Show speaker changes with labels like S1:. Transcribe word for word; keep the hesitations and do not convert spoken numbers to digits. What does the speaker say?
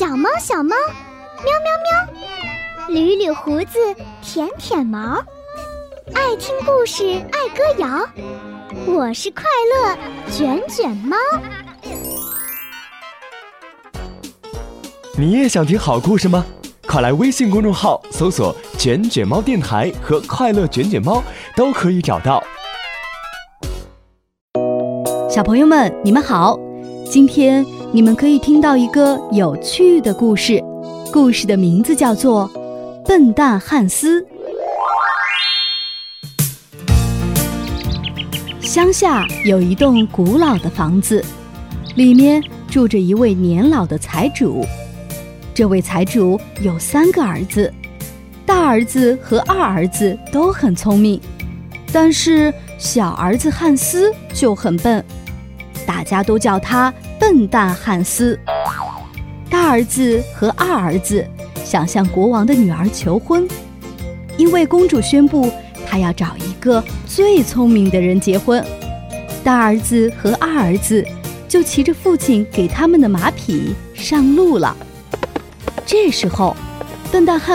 S1: 小猫小猫，喵喵喵，捋捋胡子，舔舔毛，爱听故事，爱歌谣。我是快乐卷卷猫。
S2: 你也想听好故事吗？快来微信公众号搜索卷卷猫电台和快乐卷卷猫，都可以找到。
S3: 小朋友们，你们好，今天你们可以听到一个有趣的故事，故事的名字叫做《笨蛋汉斯》。乡下有一栋古老的房子，里面住着一位年老的财主。这位财主有三个儿子，大儿子和二儿子都很聪明，但是小儿子汉斯就很笨，大家都叫他笨蛋汉斯。大儿子和二儿子想向国王的女儿求婚，因为公主宣布她要找一个最聪明的人结婚。大儿子和二儿子就骑着父亲给他们的马匹上路了。这时候，笨蛋汉